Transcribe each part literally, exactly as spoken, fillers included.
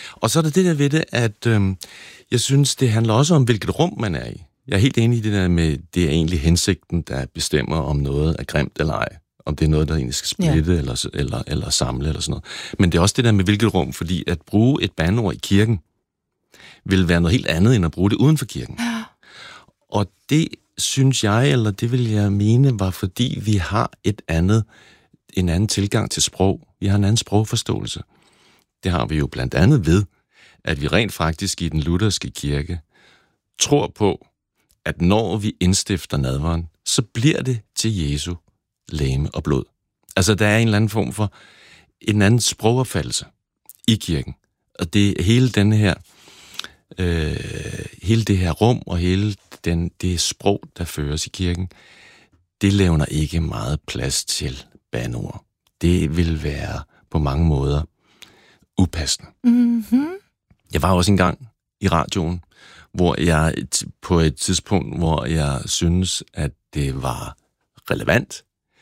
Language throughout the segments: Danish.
Og så er der det der ved det, at øh, jeg synes, det handler også om, hvilket rum man er i. Jeg er helt enig i det der med, det er egentlig hensigten, der bestemmer, om noget er grimt eller ej. Om det er noget, der egentlig skal splitte ja. eller, eller, eller samle eller sådan noget. Men det er også det der med, hvilket rum, fordi at bruge et bandeord i kirken, vil være noget helt andet, end at bruge det uden for kirken. Ja. Og det synes jeg, eller det vil jeg mene, var fordi vi har et andet, en anden tilgang til sprog. Vi har en anden sprogforståelse. Det har vi jo blandt andet ved, at vi rent faktisk i den lutherske kirke tror på, at når vi indstifter nadveren, så bliver det til Jesu legeme og blod. Altså, der er en eller anden form for en anden sprogopfattelse i kirken. Og det hele denne her, øh, hele det her rum og hele den, det sprog, der føres i kirken, det levner ikke meget plads til bandeord. Det vil være på mange måder upassende. Mm-hmm. Jeg var også engang i radioen, hvor jeg på et tidspunkt, hvor jeg synes, at det var relevant,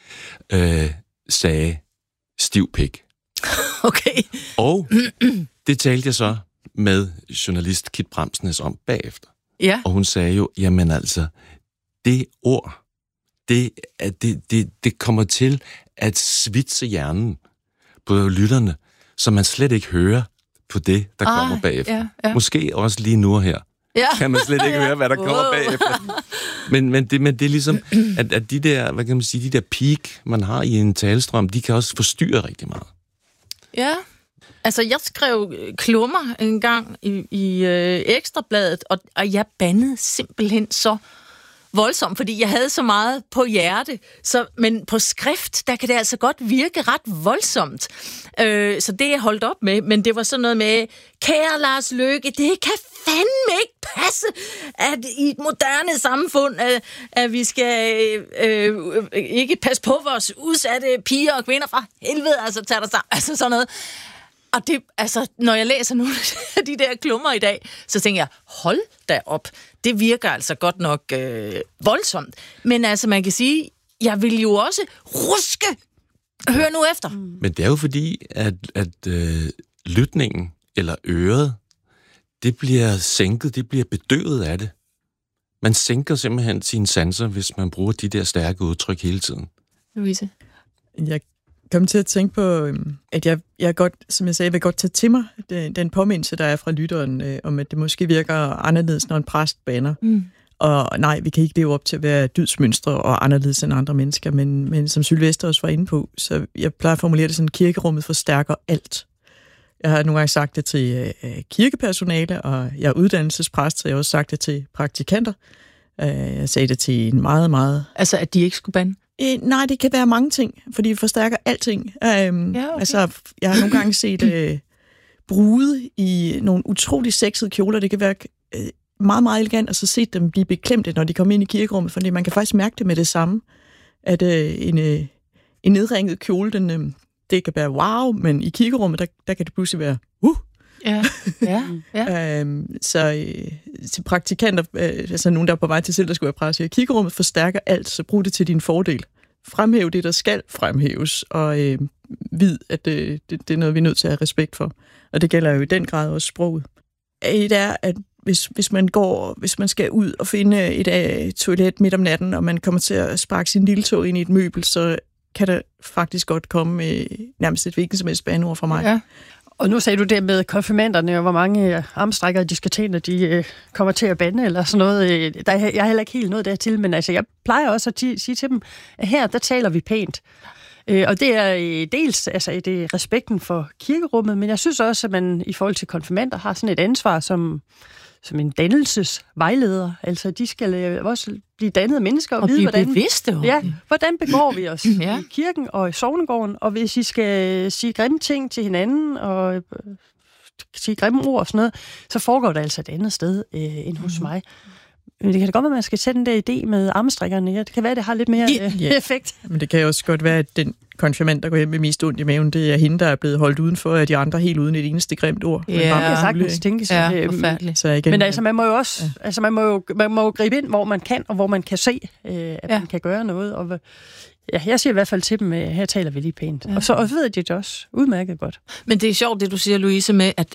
øh, sagde stiv pik. Okay. Og det talte jeg så med journalist Kit Bremsnes om bagefter. Ja. Og hun sagde jo, jamen altså, det ord, det, det, det, det kommer til at svitse hjernen på lytterne, så man slet ikke hører på det, der ah, kommer bagefter. Ja, ja. Måske også lige nu og her. Ja. Kan man slet ikke høre, hvad der kommer bagefter. Men, men, det, men det er ligesom, at, at de der, hvad kan man sige, de der peak, man har i en talestrøm, de kan også forstyrre rigtig meget. Ja, altså jeg skrev klummer en gang i, i øh, Ekstrabladet, og, og jeg bandede simpelthen så voldsomt, fordi jeg havde så meget på hjerte. Så, men på skrift, der kan det altså godt virke ret voldsomt. Øh, så det er jeg holdt op med, men det var sådan noget med, kære Lars Løkke, det kan fandme ikke passe, at i et moderne samfund, at, at vi skal øh, øh, ikke passe på vores udsatte piger og kvinder fra helvede, altså tager der sammen, altså sådan noget. Og det, altså, når jeg læser nogle af de der klummer i dag, så tænker jeg, hold da op. Det virker altså godt nok øh, voldsomt. Men altså, man kan sige, jeg vil jo også ruske. Hør nu efter. Men det er jo fordi, at, at øh, lytningen eller øret, det bliver sænket, det bliver bedøvet af det. Man sænker simpelthen sine sanser, hvis man bruger de der stærke udtryk hele tiden. Louise? Jeg kom til at tænke på, at jeg, jeg godt, som jeg sagde, vil godt tage til mig den, den påmindelse, der er fra lytteren, øh, om at det måske virker anderledes, når en præst baner. Mm. Og nej, vi kan ikke leve op til at være dydsmønstre og anderledes end andre mennesker, men, men som Sylvester også var inde på, så jeg plejer at formulere det sådan, kirkerummet forstærker alt. Jeg har nogle gange sagt det til øh, kirkepersonale, og jeg er uddannelsespræst, så jeg har også sagt det til praktikanter. Øh, jeg sagde det til en meget, meget... Altså, at de ikke skulle bande? Øh, nej, det kan være mange ting, fordi det forstærker alting. Øhm, ja, okay. Altså, jeg har nogle gange set øh, brude i nogle utrolig sexede kjoler. Det kan være øh, meget, meget elegant, og så set dem blive beklemte, når de kommer ind i kirkerummet, fordi man kan faktisk mærke det med det samme, at øh, en, øh, en nedringet kjole, den, øh, det kan være wow, men i kirkerummet, der, der kan det pludselig være uh. Ja, ja, ja. øhm, så øh, til praktikanter, øh, altså nogen, der er på vej til selv, der skulle være præst, i kirkerummet forstærker alt, så brug det til din fordel. Fremhæv det, der skal fremhæves, og øh, vid, at øh, det, det er noget, vi er nødt til at have respekt for. Og det gælder jo i den grad også sproget. Et er, at hvis, hvis man går, hvis man skal ud og finde et uh, toilet midt om natten, og man kommer til at sparke sin lille tog ind i et møbel, så kan der faktisk godt komme med nærmest et hvilket som helst bandeord fra mig. Ja. Og nu sagde du det med konfirmanderne, og hvor mange armstrækker og diskotener, de øh, kommer til at bande, eller sådan noget. Der er, jeg er heller ikke helt noget dertil, men altså, jeg plejer også at t- sige til dem, at her, der taler vi pænt. Øh, og det er øh, dels altså, det er respekten for kirkerummet, men jeg synes også, at man i forhold til konfirmander har sådan et ansvar som, som en dannelsesvejleder. Altså, de skal øh, også blive dannede mennesker og, og vide, hvordan, bevidste, ja, hvordan begår vi os ja. i kirken og i sognegården, og hvis I skal sige grimme ting til hinanden og øh, sige grimme ord og sådan noget, så foregår det altså et andet sted øh, end hos mm-hmm. mig. Men det kan da godt være, at man skal sætte den der idé med armstrækkerne. Ja, det kan være, at det har lidt mere øh, yeah. effekt. Men det kan også godt være, at den konfirmand, der går hjem med mest ondt i maven, det er hende, der er blevet holdt udenfor af de andre helt uden et eneste grimt ord. Ja, det kan sagtens tænkes. Ja, forfærdeligt. Så igen, men altså, man må jo også ja. altså, man må jo, man må jo gribe ind, hvor man kan, og hvor man kan se, øh, at ja. man kan gøre noget. Og, ja, jeg siger i hvert fald til dem, at her taler vi lige pænt. Ja. Og så og ved de det også udmærket godt. Men det er sjovt, det du siger, Louise, med, at